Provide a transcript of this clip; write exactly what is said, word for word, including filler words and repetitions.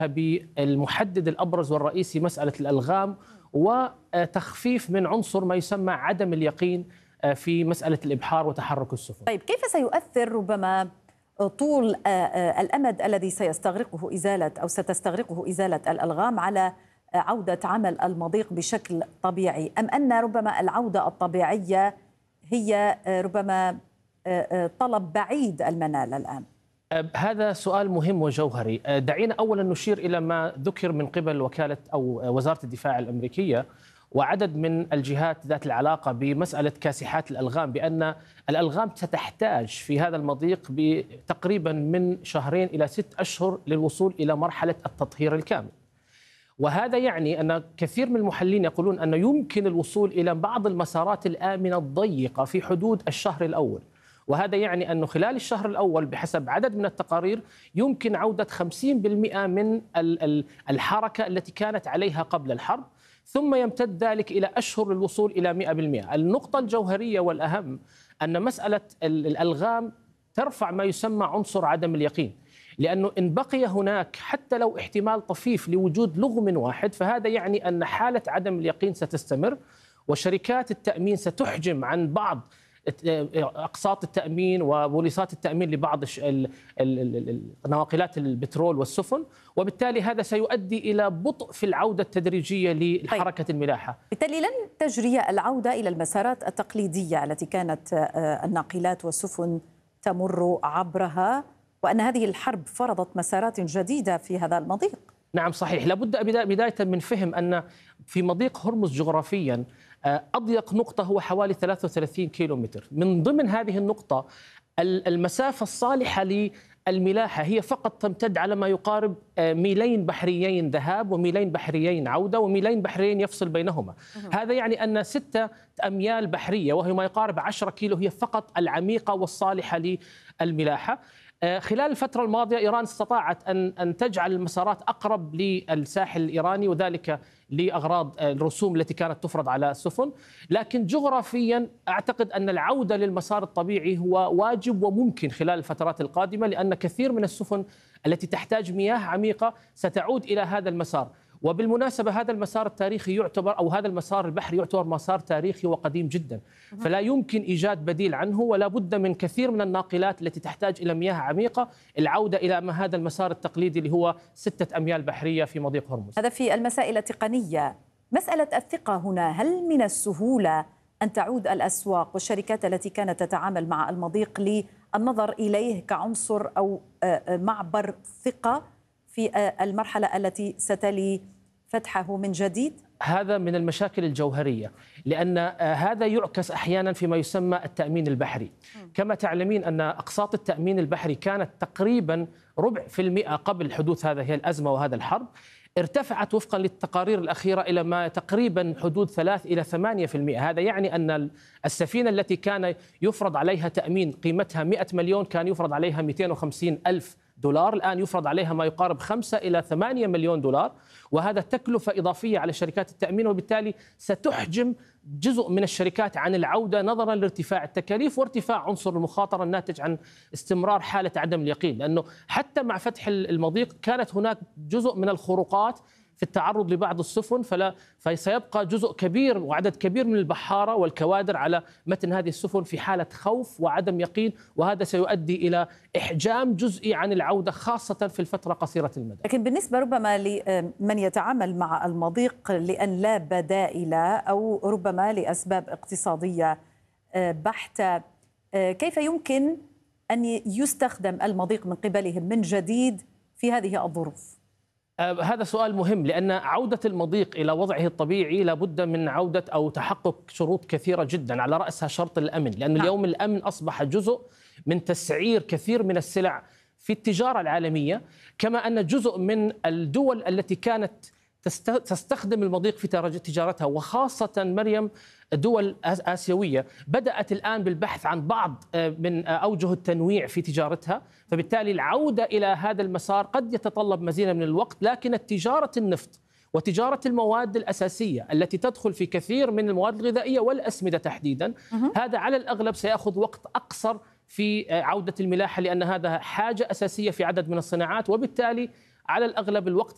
بالمحدد الأبرز والرئيسي مسألة الألغام وتخفيف من عنصر ما يسمى عدم اليقين في مسألة الإبحار وتحرك السفن. طيب كيف سيؤثر ربما طول الأمد الذي سيستغرقه إزالة أو ستستغرقه إزالة الألغام على عودة عمل المضيق بشكل طبيعي، أم أن ربما العودة الطبيعية هي ربما طلب بعيد المنال الآن؟ هذا سؤال مهم وجوهري. دعينا أولا نشير إلى ما ذكر من قبل وكالة أو وزارة الدفاع الأمريكية وعدد من الجهات ذات العلاقة بمسألة كاسحات الألغام، بأن الألغام ستحتاج في هذا المضيق تقريبا من شهرين إلى ست أشهر للوصول إلى مرحلة التطهير الكامل. وهذا يعني أن كثير من المحللين يقولون أنه يمكن الوصول إلى بعض المسارات الآمنة الضيقة في حدود الشهر الأول، وهذا يعني أنه خلال الشهر الأول بحسب عدد من التقارير يمكن عودة خمسين بالمئة من الحركة التي كانت عليها قبل الحرب، ثم يمتد ذلك إلى أشهر للوصول إلى مئة بالمئة. النقطة الجوهرية والأهم أن مسألة الألغام ترفع ما يسمى عنصر عدم اليقين، لأنه إن بقي هناك حتى لو احتمال طفيف لوجود لغم واحد فهذا يعني أن حالة عدم اليقين ستستمر، وشركات التأمين ستحجم عن بعض أقساط التأمين وبوليصات التأمين لبعض نواقلات البترول والسفن، وبالتالي هذا سيؤدي إلى بطء في العودة التدريجية لحركة الملاحة. بالتالي لن تجري العودة إلى المسارات التقليدية التي كانت الناقلات والسفن تمر عبرها، وأن هذه الحرب فرضت مسارات جديدة في هذا المضيق. نعم صحيح. لابد بداية من فهم أن في مضيق هرمز جغرافيا أضيق نقطة هو حوالي ثلاثة وثلاثين كيلومتر. من ضمن هذه النقطة المسافة الصالحة للملاحة هي فقط تمتد على ما يقارب ميلين بحريين ذهاب وميلين بحريين عودة وميلين بحريين يفصل بينهما. هذا يعني أن ستة أميال بحرية وهي ما يقارب عشرة كيلو هي فقط العميقة والصالحة للملاحة. خلال الفترة الماضية إيران استطاعت أن أن تجعل المسارات أقرب للساحل الإيراني، وذلك لأغراض الرسوم التي كانت تفرض على السفن، لكن جغرافيا أعتقد أن العودة للمسار الطبيعي هو واجب وممكن خلال الفترات القادمة، لأن كثير من السفن التي تحتاج مياه عميقة ستعود إلى هذا المسار. وبالمناسبة هذا المسار التاريخي يعتبر أو هذا المسار البحري يعتبر مسار تاريخي وقديم جدا، فلا يمكن إيجاد بديل عنه، ولا بد من كثير من الناقلات التي تحتاج إلى مياه عميقة العودة إلى ما هذا المسار التقليدي اللي هو ستة أميال بحرية في مضيق هرمز. هذا في المسائل التقنية. مسألة الثقة هنا، هل من السهولة أن تعود الأسواق والشركات التي كانت تتعامل مع المضيق للنظر إليه كعنصر أو معبر ثقة في المرحلة التي ستلي فتحه من جديد؟ هذا من المشاكل الجوهرية، لأن هذا يعكس أحيانا فيما يسمى التأمين البحري. كما تعلمين أن أقساط التأمين البحري كانت تقريبا ربع في المئة قبل حدوث هذه الأزمة وهذا الحرب، ارتفعت وفقا للتقارير الأخيرة إلى ما تقريبا حدود ثلاثة إلى ثمانية في المئة. هذا يعني أن السفينة التي كان يفرض عليها تأمين قيمتها مئة مليون كان يفرض عليها مئتين وخمسين ألف دولار، الآن يفرض عليها ما يقارب خمسة إلى ثمانية مليون دولار، وهذا تكلفة إضافية على شركات التأمين، وبالتالي ستحجم جزء من الشركات عن العودة نظرا لارتفاع التكاليف وارتفاع عنصر المخاطرة الناتج عن استمرار حالة عدم اليقين، لأنه حتى مع فتح المضيق كانت هناك جزء من الخروقات في التعرض لبعض السفن، فلا فسيبقى جزء كبير وعدد كبير من البحارة والكوادر على متن هذه السفن في حالة خوف وعدم يقين، وهذا سيؤدي إلى إحجام جزئي عن العودة خاصة في الفترة قصيرة المدى. لكن بالنسبة ربما لمن يتعامل مع المضيق لأن لا بدائل أو ربما لأسباب اقتصادية بحتة، كيف يمكن أن يستخدم المضيق من قبلهم من جديد في هذه الظروف؟ هذا سؤال مهم، لأن عودة المضيق إلى وضعه الطبيعي لابد من عودة أو تحقق شروط كثيرة جدا، على رأسها شرط الأمن، لأن اليوم الأمن أصبح جزء من تسعير كثير من السلع في التجارة العالمية، كما أن جزء من الدول التي كانت تستخدم المضيق في تجارتها وخاصة مريم دول آسيوية بدأت الآن بالبحث عن بعض من أوجه التنويع في تجارتها، فبالتالي العودة إلى هذا المسار قد يتطلب مزيدا من الوقت، لكن تجارة النفط وتجارة المواد الأساسية التي تدخل في كثير من المواد الغذائية والأسمدة تحديدا هذا على الأغلب سيأخذ وقت أقصر في عودة الملاحة، لأن هذا حاجة أساسية في عدد من الصناعات، وبالتالي على الأغلب الوقت